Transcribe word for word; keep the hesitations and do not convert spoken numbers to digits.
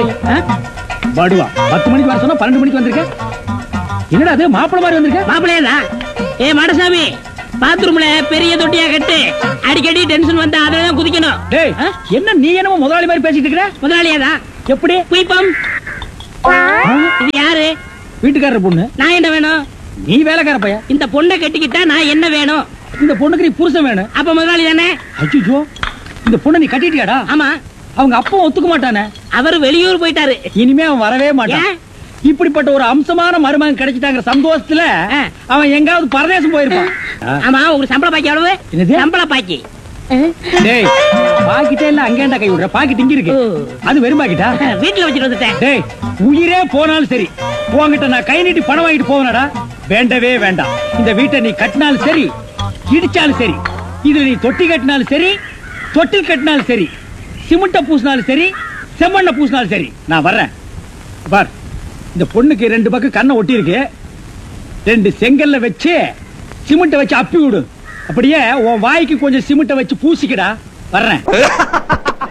பாடுவா பத்து மணிக்கு வர சொன்னா பன்னெண்டு மணிக்கு வந்திருக்க. என்னடா அது மாப்பிள மாதிரி வந்திருக்க? மாப்பிள்ளையா? ஏ மாடசாமி, பாத்ரூம்ல பெரிய தொட்டியா கட்டு. அடிக்கடி டென்ஷன் வந்தா அததான் குதிக்கணும். டேய், என்ன நீ என்னமோ முதலாளி மாதிரி பேசிட்டு இருக்கற? முதலாளியாதான். எப்படி? குயிப்பம். இது யாரு? வீட்டுக்காரர் பொண்ணு. நான் என்ன வேணும்? நீ வேலைக்கார பையன். இந்த பொண்ணை கட்டிக்கிட்டா நான் என்ன வேணும்? இந்த பொண்ணுக்கு நீ புருஷன் வேணும். அப்ப முதலாளி தானே? அச்சோ, இந்த பொண்ணை நீ கட்டிட்டியாடா? ஆமா. அவங்க அப்பா ஒத்துக்க மாட்டானே. அவரு வெளியூர் போயிட்டாரு. இனிமே அவன் வரவே மாட்டான். இப்படிப்பட்ட ஒரு அம்சமான மருமகன் கிடைச்சிட்டாங்க சந்தோஷத்துல அவன் எங்காவது பரதேசம் போயிருப்பான். ஆமா, ஒரு சம்பள பாக்கி எவ்வளவு? சம்பள பாக்கி. டேய், பாக்கிட்டே இல்ல அங்கேண்டா கை விடுற. பாக்கெட் இங்க இருக்கு. அது வெறும் பாக்கிட்டா? வீட்டுல வச்சுட்டு வந்துட்டேன். டேய், உயிரே போனாலும் சரி உன்கிட்ட நான் கை நீட்டி பணம் வாங்கிட்டு போவனடா. வேண்டவே வேண்டாம். இந்த வீட்டை நீ கட்டினாலும் சரி, இடிச்சாலும் சரி, இதுல நீ தொட்டி கட்டினாலும் சரி, தொட்டில் கட்டினாலும் சரி, சிமெண்ட பூசினாலும் சரி, செம்மண்ண பூசினாலும் சரி, நான் வர்றேன். பார், இந்த பொண்ணுக்கு ரெண்டு பக்கம் கண்ணை ஒட்டி இருக்கு. ரெண்டு செங்கல்ல வச்சு சிமெண்ட வச்சு அப்பி விடு. அப்படியே உன் வாய்க்கு கொஞ்சம் சிமெண்ட வச்சு பூசிக்கடா. வர்றேன்.